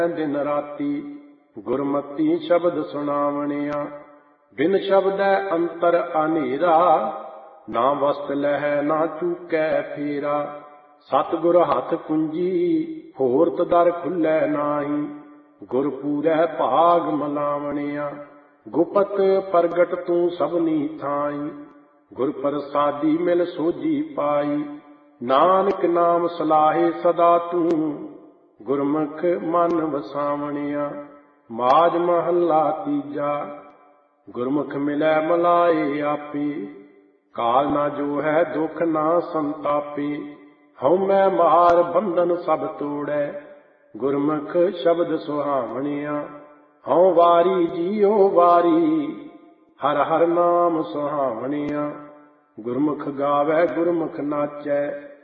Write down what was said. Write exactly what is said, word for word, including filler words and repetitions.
दिन राती गुरमती शब्द सुनावणिया। बिन शब्दै अंतर अनेरा ना वस्त लह ना चूकै फेरा। सतगुर हथ कुंजी होरत दर खुलै नाही गुरपूरै भाग मलावणिया। गुपत प्रगट तू सबनी थाई गुर प्रसादी मिल सोझी पाई। नानक नाम सलाहे सदा तू गुरमुख मन वसावणिया। माज महला तीजा गुरमुख मिलै मलाए आपे। काल ना जो है दुख ना संतापे। हਉ मैं मार बंधन सब तोड़ै गुरमुख शब्द सुहावणिया। हਉ वारी जियो वारी हर हर नाम सुहावणिया। गुरमुख गावै गुरमुख नाचै